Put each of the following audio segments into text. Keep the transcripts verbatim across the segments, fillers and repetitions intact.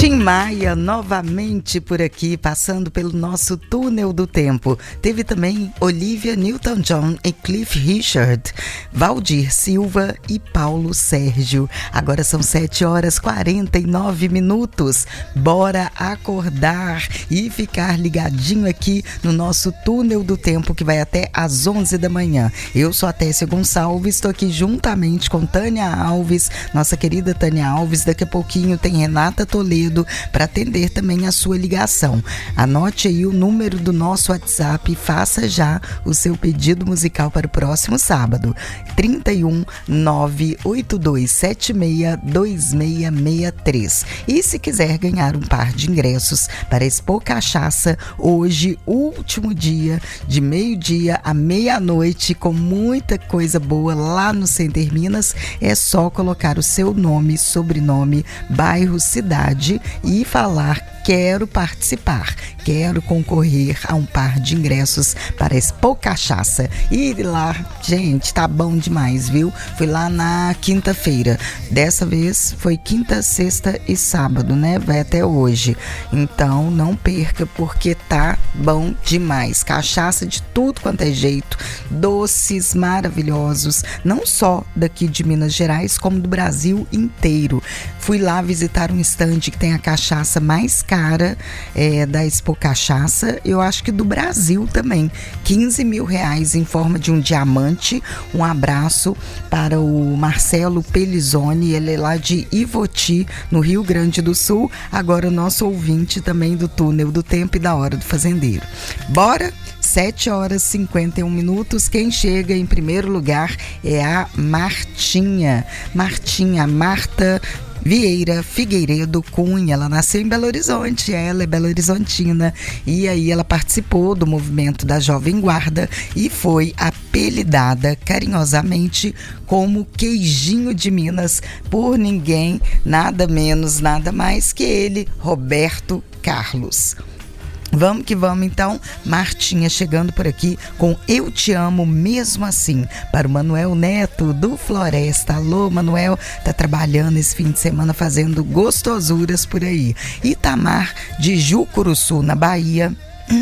Tim Maia novamente por aqui, passando pelo nosso túnel do tempo. Teve também Olivia Newton-John e Cliff Richard, Valdir Silva e Paulo Sérgio. Agora são sete horas e quarenta e nove minutos. Bora acordar e ficar ligadinho aqui no nosso túnel do tempo, que vai até às onze da manhã. Eu sou a Tessia Gonçalves, estou aqui juntamente com Tânia Alves, nossa querida Tânia Alves. Daqui a pouquinho tem Renata Toledo para atender também a sua ligação. Anote aí o número do nosso WhatsApp e faça já o seu pedido musical para o próximo sábado. trinta e um, nove oito dois sete seis, dois seis seis três. E se quiser ganhar um par de ingressos para a Expo Cachaça, hoje, último dia, de meio-dia à meia-noite, com muita coisa boa lá no Center Minas, é só colocar o seu nome, sobrenome, bairro, cidade e falar: quero participar, quero concorrer a um par de ingressos para a Expo Cachaça. E lá, gente, tá bom demais, viu? Fui lá na quinta-feira. Dessa vez foi quinta, sexta e sábado, né? Vai até hoje. Então não perca, porque tá bom demais. Cachaça de tudo quanto é jeito, doces maravilhosos, não só daqui de Minas Gerais, como do Brasil inteiro. Fui lá visitar um estande que tem a cachaça mais cara é, da Expo Cachaça, eu acho que do Brasil também. quinze mil reais em forma de um diamante. Um abraço para o Marcelo Pelizoni, ele é lá de Ivoti, no Rio Grande do Sul, agora nosso ouvinte também do Túnel do Tempo e da Hora do Fazendeiro. Bora? sete horas e cinquenta e um minutos. Quem chega em primeiro lugar é a Martinha. Martinha, Marta Vieira Figueiredo Cunha. Ela nasceu em Belo Horizonte, ela é Belo Horizontina, e aí ela participou do movimento da Jovem Guarda e foi apelidada carinhosamente como Queijinho de Minas por ninguém, nada menos, nada mais que ele, Roberto Carlos. Vamos que vamos então, Martinha chegando por aqui com Eu Te Amo Mesmo Assim, para o Manuel Neto do Floresta. Alô, Manuel, tá trabalhando esse fim de semana fazendo gostosuras por aí. Itamar de Jucuruçu, na Bahia,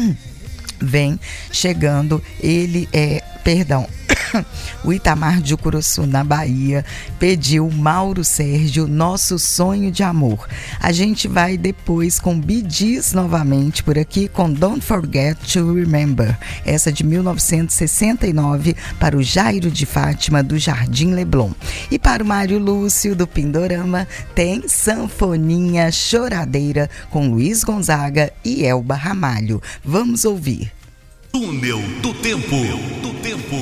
vem chegando, ele é, perdão, o Itamar de Jucuruçu, na Bahia, pediu Mauro Sérgio, Nosso Sonho de Amor. A gente vai depois com Bee Gees novamente por aqui, com Don't Forget to Remember, essa de mil novecentos e sessenta e nove, para o Jairo de Fátima, do Jardim Leblon. E para o Mário Lúcio, do Pindorama, tem Sanfoninha Choradeira, com Luiz Gonzaga e Elba Ramalho. Vamos ouvir. Túnel do Tempo, do Tempo.